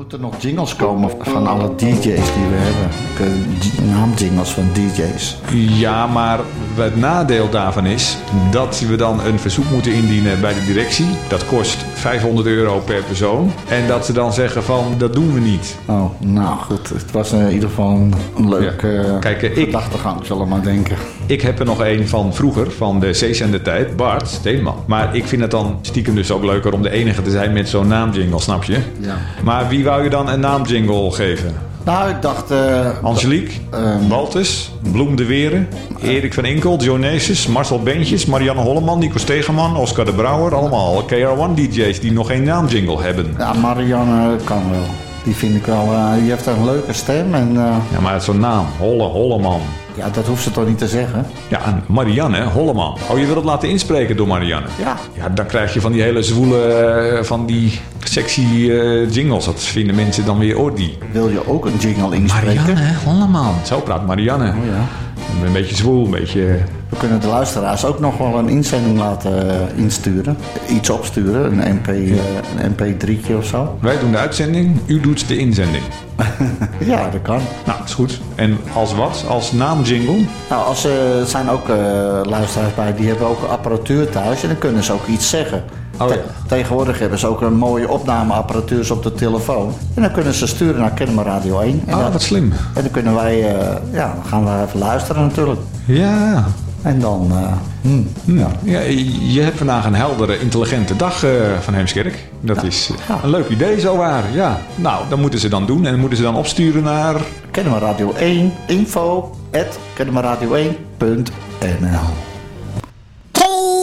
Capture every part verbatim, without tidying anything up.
moeten nog jingles komen van alle D J's die we hebben. Naamjingles van D J's. Ja, maar het nadeel daarvan is dat we dan een verzoek moeten indienen bij de directie. Dat kost vijfhonderd euro per persoon. En dat ze dan zeggen van, dat doen we niet. Oh, nou goed. Het was in ieder geval een, een leuke ja. Kijk, uh, gedachtegang, zullen we maar denken. Ik heb er nog een van vroeger, van de C-zender-tijd, Bart Steenman. Maar ik vind het dan stiekem dus ook leuker om de enige te zijn met zo'n naamjingle, snap je? Ja. Maar wie wou je dan een naamjingle geven? Nou, ik dacht... Uh, Angelique, uh, Baltus, Bloem de Weren, uh, Erik van Inkel, Dionysus, Marcel Bentjes, Marianne Holleman, Nico Stegeman, Oscar de Brouwer. Allemaal K R one D J's die nog geen naamjingle hebben. Ja, Marianne kan wel. Die vind ik wel... Uh, die heeft een leuke stem en... Uh, ja, maar het is zo'n naam. Holle, Holleman. Ja, dat hoeft ze toch niet te zeggen? Ja, Marianne Holleman. Oh, je wilt het laten inspreken door Marianne? Ja. Ja, dan krijg je van die hele zwoele, van die sexy uh, jingles. Dat vinden mensen dan weer oordie. Wil je ook een jingle inspreken? Marianne Holleman. Zo praat Marianne. Oh ja. Een beetje zwoel, een beetje... We kunnen de luisteraars ook nog wel een inzending laten insturen. Iets opsturen, een, M P, ja. een M P drie'tje of zo. Wij doen de uitzending, u doet de inzending. Ja, dat kan. Nou, dat is goed. En als wat? Als naamjingle? Nou, als, uh, er zijn ook uh, luisteraars bij, die hebben ook apparatuur thuis en dan kunnen ze ook iets zeggen. Oh, ja. Te- tegenwoordig hebben ze ook een mooie opnameapparatuur op de telefoon. En dan kunnen ze sturen naar Kennemer Radio één. En Ah, dat, wat slim. En dan kunnen wij, uh, ja, dan gaan we even luisteren natuurlijk. Ja. En dan, uh, hmm, hmm. ja. ja. Je hebt vandaag een heldere, intelligente dag uh, van Heemskerk. Dat ja. is uh, ja. een leuk idee, zowaar. Ja. Nou, dat moeten ze dan doen. En moeten ze dan opsturen naar... Kennemer Radio één, info at kennemerradio één punt n l K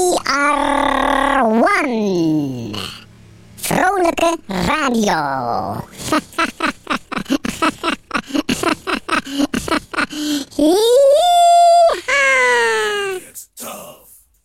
R one. Vrolijke radio.